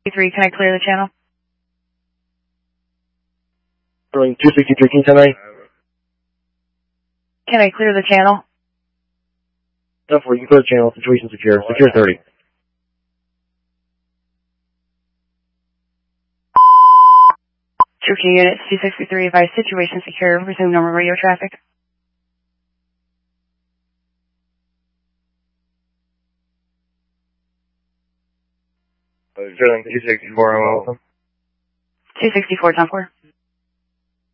263, can I clear the channel? Sterling 263, can you tell me? Can I clear the channel? No, you can clear the channel. Situation secure. Secure 30. Cherokee Unit 263, advise situation secure. Resume normal radio traffic. Sterling 264, I'm welcome. 264, 10-4.